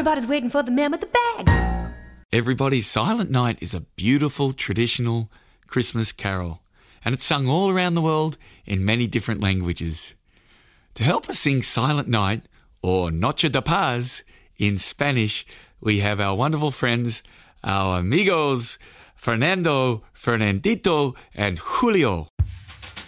Everybody's waiting for the man with the bag. Everybody, Silent Night is a beautiful traditional Christmas carol, and it's sung all around the world in many different languages. To help us sing Silent Night, or Noche de Paz in Spanish, we have our wonderful friends, our amigos, Fernando, Fernandito, and Julio.